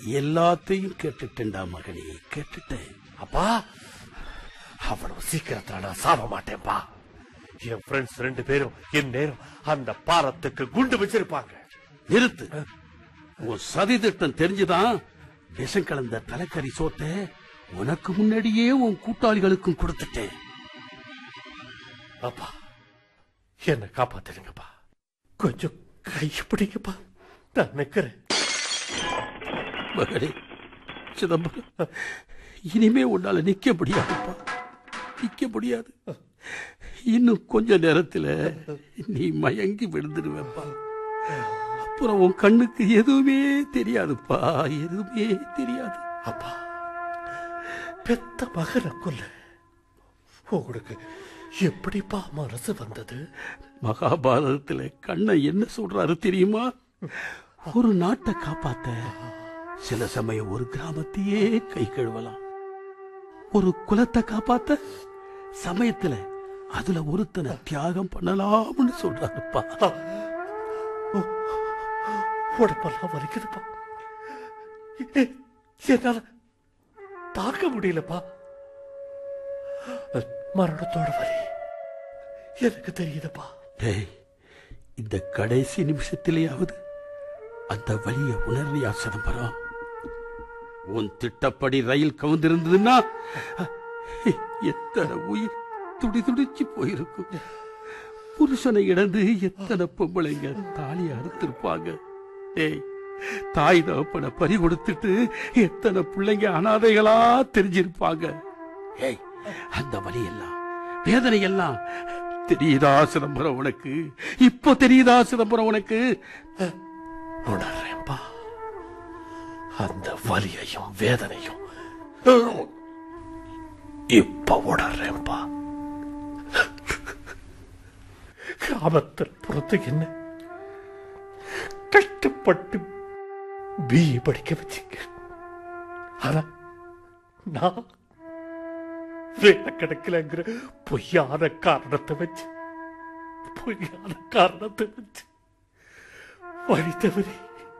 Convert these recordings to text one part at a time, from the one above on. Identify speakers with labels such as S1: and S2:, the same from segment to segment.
S1: எல்லாத்தையும் கேட்டுட்டேன்டா மகனே, கேட்டுட்டேன்.
S2: அப்பா, அவ்வளவு சீக்கிரத்துல நான் சாக மாட்டேன்பா. என் ஃப்ரெண்ட்ஸ் 2 பேரும் இந்நேரம் அந்த பாலத்துக்கு குண்டு வச்சிருப்பாங்க.
S1: நிறுத்து. உன் சதி திட்டம் தெரிஞ்சுதான் விஷம் கலந்த தலைக்கறி சோத்தை உனக்கு முன்னாடியே உன் கூட்டாளிகளுக்கும் கொடுத்துட்டேன்.
S2: அப்பா, என்ன காப்பாத்துடுங்கப்பா. கொஞ்சம் கைப்பிடிங்கப்பா, நான் நிக்கிறேன்.
S1: மகனே சிதம்பரம், இனிமே உன்னால நிக்க முடியாதுப்பா, நிக்க முடியாது. இன்னும் கொஞ்ச நேரத்துல நீ மயங்கி விழுந்துடுவேப்பா. அப்புறம் உன் கண்ணுக்கு எதுவுமே தெரியாதுப்பா, எதுவுமே தெரியாது.
S2: அப்பா, பெத்த மகனை கொல்ல உங்களுக்கு எப்படிப்பா மனசு வந்தது?
S1: மகாபாரதத்துல கண்ணன் என்ன சொல்றாரு தெரியுமா? ஒரு நாட்டை காப்பாத்த சில சமயம் ஒரு கிராமத்தையே கை கழுவலாம். ஒரு குலத்தை காப்பாத்த சமயத்துல அதுல ஒருத்தனை தியாகம் பண்ணலாம்னு சொல்றாருப்பா.
S2: உடம்பெல்லாம் வலிக்குதுப்பா, என்னால தாக்க முடியலப்பா. மரணத்தோட வலி எனக்கு தெரியுதுப்பா.
S1: டேய், இந்த கடைசி நிமிஷத்திலேயாவது அந்த வலியை உணர்றியா சிதம்பரம்? உன் திட்டப்படி ரயில் கவுந்திருந்ததுன்னா எத்தனை உயிர் துடி துடிச்சு போயிருக்கும். புருஷனை இழந்து எத்தனை பொம்பளைங்க தாலி அறுத்திருப்பாங்க. டேய், தாய் தகப்பனை பறி கொடுத்துட்டு எத்தனை பிள்ளைங்க அனாதைகளா தெரிஞ்சிருப்பாங்க. ஏய், அந்த வலி எல்லாம், வேதனை எல்லாம் தெரியுதா சிதம்பரம் உனக்கு? இப்போ தெரியுதா சிதம்பரம் உனக்கு?
S2: உணர்றேன்பா, அந்த வலியையும் வேதனையும் இப்ப உணர்றேன்பா. கிராமத்தில் புறத்து என்ன கஷ்டப்பட்டு பிஏ படிக்க வச்சிங்க. ஆனா நான் வேலை கிடைக்கலங்கிற பொய்யான காரணத்தை வச்சு வழி தவறி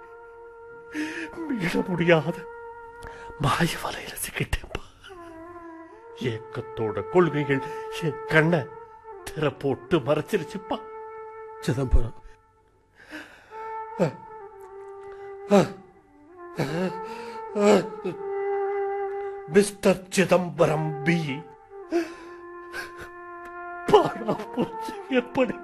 S2: மீள முடியாத மாய வலையில சிக்கிட்டேன்பா. ஏக்கத்தோட கொள்கைகள் என் கண்ணை திற போட்டு மறைச்சிருச்சுப்பா.
S1: சிதம்பரம்,
S2: மிஸ்டர் சிதம்பரம் பி, பாடா போச்சு எப்படி,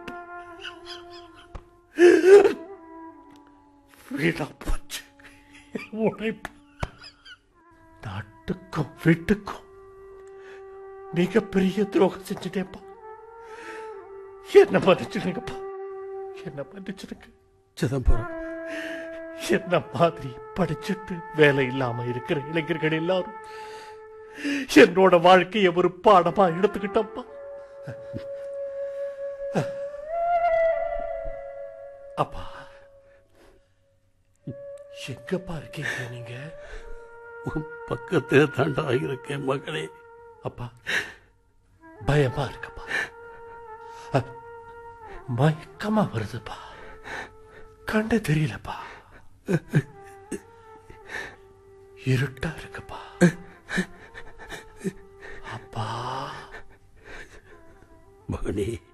S2: வீடா போச்சு உழைப்பு. நாட்டுக்கும் வீட்டுக்கும் மிகப்பெரிய துரோகம் செஞ்சுட்டேன்ப்பா. என்ன மன்னிச்சிடுங்கப்பா, என்ன மன்னிச்சிடுங்க.
S1: சிதம்பரம்,
S2: என்ன மாதிரி படிச்சுட்டு வேலை இல்லாம இருக்கிற இளைஞர்கள் எல்லாரும் என்னோட வாழ்க்கையை ஒரு பாடமா எடுத்துக்கிட்டப்பா. அப்பா, எங்கப்பா இருக்கீங்க நீங்க?
S1: உன் பக்கத்துல தாண்டா இருக்கேன் மகளே.
S2: அப்பா, பயமா இருக்கப்பா, மயக்கமா வருதுப்பா, கண்ட தெரியலப்பா, இருட்டா இருக்குப்பா. அப்பா
S1: மகனே,